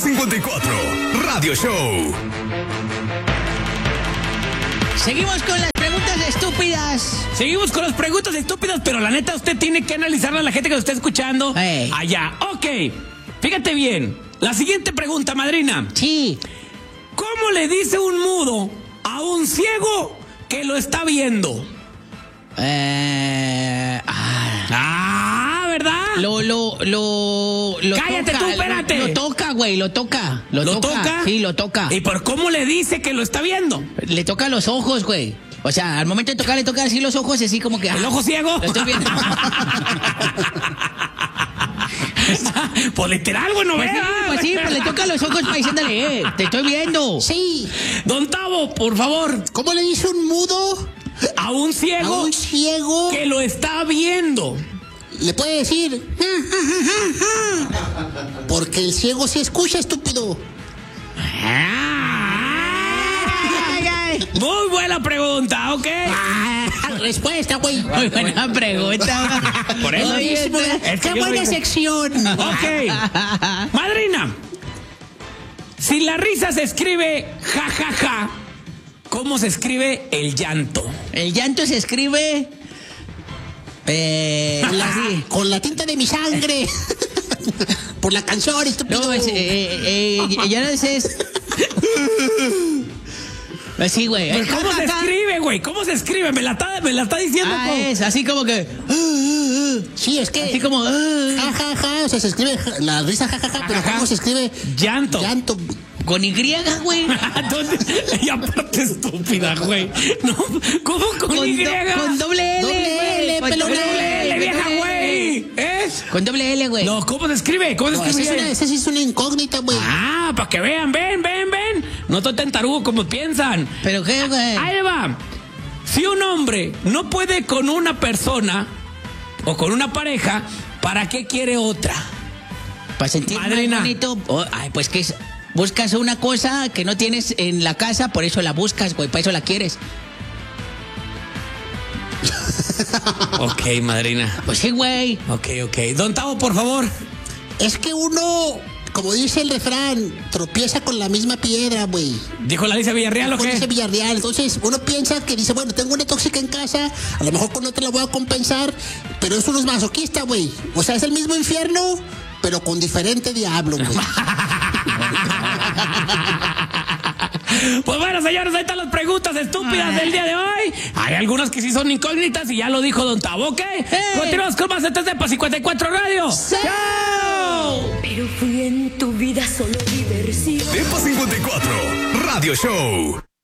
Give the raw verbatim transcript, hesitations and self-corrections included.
cincuenta y cuatro, Radio Show. Seguimos con las preguntas estúpidas. Seguimos con las preguntas estúpidas, pero la neta usted tiene que analizarla a la gente que lo está escuchando. Hey. Allá. Ok, fíjate bien. La siguiente pregunta, madrina. Sí. ¿Cómo le dice un mudo a un ciego que lo está viendo? Eh, ah, Ah, ¿verdad? lo, lo, lo, lo Cállate toca, tú, espérate. Lo, lo toca, güey, lo toca. Lo, ¿Lo toca? toca? Sí, lo toca. ¿Y por cómo le dice que lo está viendo? Le toca los ojos, güey. O sea, al momento de tocar, le toca así los ojos, así como que... ¿El ah, ojo ciego? Lo estoy viendo. Pues literal, güey, no Pues sí, vea. pues sí, pues le toca los ojos para diciéndole, eh, te estoy viendo. Sí. Don Tavo, por favor, ¿Cómo le dice un mudo a un a ciego un ciego? que lo está viendo. Le puede decir, "Ja, ja, ja, ja, ja", porque el ciego sí escucha, estúpido. Muy buena pregunta, ¿ok? Ah, respuesta, güey. Muy buena pregunta. Por eso Oye, mismo, está- es que Qué yo buena soy- sección. Ok. Madrina, si la risa se escribe ja, ja, ja, ¿cómo se escribe el llanto? El llanto se escribe... Eh, Con la, así. con la tinta de mi sangre. Por la canción, estúpido. No, es, eh, eh, eh, ya no es... Así, güey. Pues, ¿cómo se escribe, güey? ¿Cómo se escribe? Me la está, me la está diciendo. Ah, ¿cómo? es así como que... Sí, es que. Así como... ah, Ja, ja, ja. O sea, se escribe ja- la risa, ja, ja, ja. Pero Ajá. ¿cómo se escribe? Llanto. Llanto. con Y, güey. ¿Dónde? Y aparte estúpida, güey. No, ¿cómo con, Con, Y? do- con doble L, Doble L, güey. Con pelona. Doble L, vieja, doble L. güey. ¿Eh? Con doble L, güey. No, ¿cómo se escribe? ¿Cómo se No, esa, escribe? es una, esa sí es una incógnita, güey. Ah, para que vean, ven, ven, ven. No estoy tan tarugo como piensan. ¿Pero qué, güey? Ahí va. Si un hombre no puede con una persona o con una pareja, ¿para qué quiere otra? Para sentir más Madrina. bonito. Oh, ay, pues que es... Buscas una cosa que no tienes en la casa, por eso la buscas, güey. Para eso la quieres. Ok, madrina. Pues sí, güey. Ok, ok. Don Tavo, por favor. Es que uno, como dice el refrán, tropieza con la misma piedra, güey. ¿Dijo la Alicia Villarreal o Con ese qué? Villarreal. Entonces, uno piensa que dice, bueno, tengo una tóxica en casa, a lo mejor con otra la voy a compensar, pero eso no es masoquista, güey. O sea, es el mismo infierno, pero con diferente diablo, güey. Pues bueno, señores, ahí están las preguntas estúpidas del día de hoy. Hay algunas que sí son incógnitas y ya lo dijo Don Tavo, ¿ok? Continuamos con más de Tepa cincuenta y cuatro Radio. ¡Chao! Pero fui en tu vida solo diversión. Tepa cincuenta y cuatro, Radio Show.